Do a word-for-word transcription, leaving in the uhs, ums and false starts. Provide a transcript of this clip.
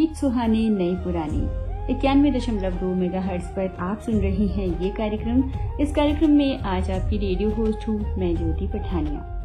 गीत सुहाने नई पुरानी इक्यानवे दशमलव दो मेगा हर्ट्ज पर आप सुन रही हैं ये कार्यक्रम। इस कार्यक्रम में आज आपकी रेडियो होस्ट हूँ मैं ज्योति पठानिया।